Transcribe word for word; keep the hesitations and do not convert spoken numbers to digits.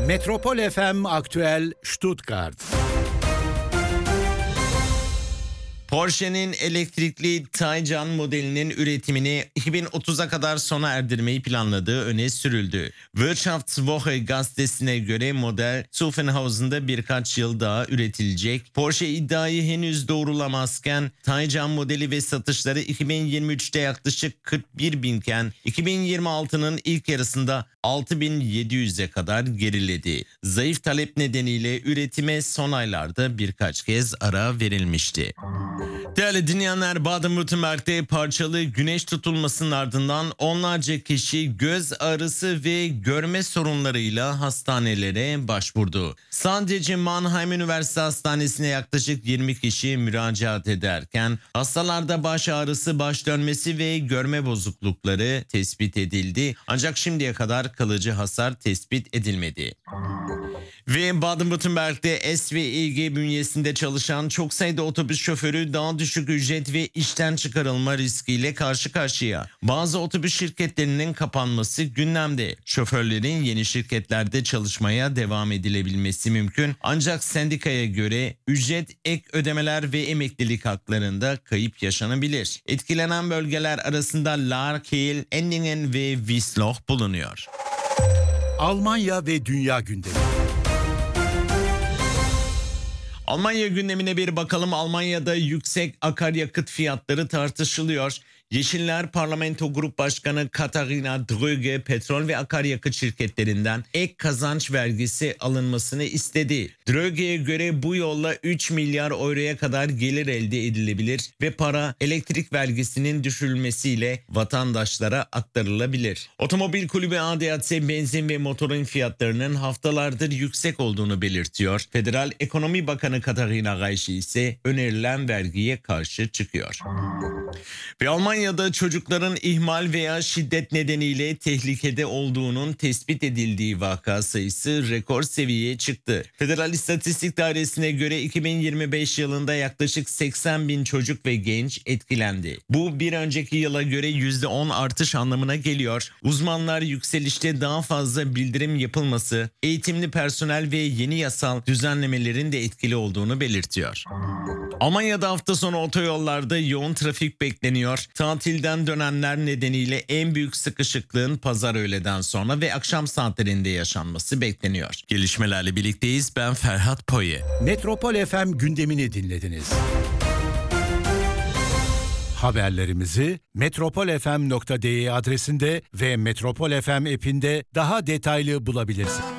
Metropol F M Aktüel Stuttgart. Porsche'nin elektrikli Taycan modelinin üretimini iki bin otuza kadar sona erdirmeyi planladığı öne sürüldü. Wirtschaftswoche gazetesine göre model Zuffenhausen'da birkaç yıl daha üretilecek. Porsche iddiayı henüz doğrulamazken Taycan modeli ve satışları iki bin yirmi üçte yaklaşık kırk bir binken iki bin yirmi altının ilk yarısında altı bin yedi yüze kadar geriledi. Zayıf talep nedeniyle üretime son aylarda birkaç kez ara verilmişti. Değerli dinleyenler, Baden-Württemberg'de parçalı güneş tutulmasının ardından onlarca kişi göz ağrısı ve görme sorunlarıyla hastanelere başvurdu. Sadece Mannheim Üniversite Hastanesi'ne yaklaşık yirmi kişi müracaat ederken hastalarda baş ağrısı, baş dönmesi ve görme bozuklukları tespit edildi. Ancak şimdiye kadar kalıcı hasar tespit edilmedi. Ve Baden-Württemberg'de S ve İ G bünyesinde çalışan çok sayıda otobüs şoförü daha düşük ücret ve işten çıkarılma riskiyle karşı karşıya. Bazı otobüs şirketlerinin kapanması gündemde. Şoförlerin yeni şirketlerde çalışmaya devam edilebilmesi mümkün. Ancak sendikaya göre ücret, ek ödemeler ve emeklilik haklarında kayıp yaşanabilir. Etkilenen bölgeler arasında Lahr, Kiel, Endingen ve Wiesloch bulunuyor. Almanya ve Dünya gündemi. Almanya gündemine bir bakalım. Almanya'da yüksek akaryakıt fiyatları tartışılıyor. Yeşiller Parlamento Grup Başkanı Katharina Dröge petrol ve akaryakıt şirketlerinden ek kazanç vergisi alınmasını istedi. Dröge'ye göre bu yolla üç milyar euroya kadar gelir elde edilebilir ve para elektrik vergisinin düşürülmesiyle vatandaşlara aktarılabilir. Otomobil Kulübü A D A C benzin ve motorun fiyatlarının haftalardır yüksek olduğunu belirtiyor. Federal Ekonomi Bakanı Katharina Reiche ise önerilen vergiye karşı çıkıyor. Ve Almanya'da çocukların ihmal veya şiddet nedeniyle tehlikede olduğunun tespit edildiği vaka sayısı rekor seviyeye çıktı. Federal İstatistik Dairesi'ne göre iki bin yirmi beş yılında yaklaşık seksen bin çocuk ve genç etkilendi. Bu bir önceki yıla göre yüzde on artış anlamına geliyor. Uzmanlar yükselişte daha fazla bildirim yapılması, eğitimli personel ve yeni yasal düzenlemelerin de etkili olduğunu belirtiyor. Almanya'da hafta sonu otoyollarda yoğun trafik bekleniyor. Tatilden dönenler nedeniyle en büyük sıkışıklığın pazar öğleden sonra ve akşam saatlerinde yaşanması bekleniyor. Gelişmelerle birlikteyiz. Ben Ferhat Poye. Metropol F M gündemini dinlediniz. Haberlerimizi metropol f m nokta d e adresinde ve Metropol F M app'inde daha detaylı bulabilirsiniz.